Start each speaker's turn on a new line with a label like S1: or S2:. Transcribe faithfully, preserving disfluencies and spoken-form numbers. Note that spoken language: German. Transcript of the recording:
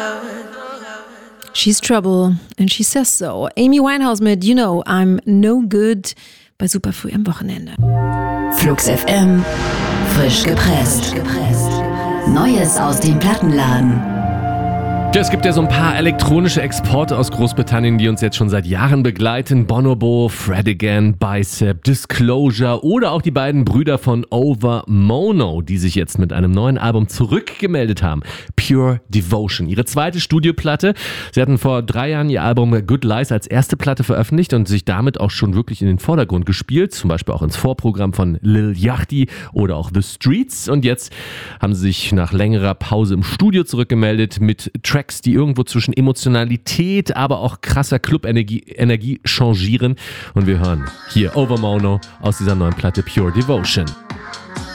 S1: She's trouble and she says so. Amy Winehouse mit You Know I'm No Good bei Superfrüh am Wochenende.
S2: Flux F M, frisch gepresst. Neues aus dem Plattenladen.
S3: Ja, es gibt ja so ein paar elektronische Exporte aus Großbritannien, die uns jetzt schon seit Jahren begleiten. Bonobo, Fred Again, Bicep, Disclosure oder auch die beiden Brüder von Over Mono, die sich jetzt mit einem neuen Album zurückgemeldet haben. Pure Devotion, ihre zweite Studioplatte. Sie hatten vor drei Jahren ihr Album Good Lies als erste Platte veröffentlicht und sich damit auch schon wirklich in den Vordergrund gespielt. Zum Beispiel auch ins Vorprogramm von Lil Yachty oder auch The Streets. Und jetzt haben sie sich nach längerer Pause im Studio zurückgemeldet mit Tracks, die irgendwo zwischen Emotionalität, aber auch krasser Club-Energie Energie changieren. Und wir hören hier Over Mono aus dieser neuen Platte Pure Devotion.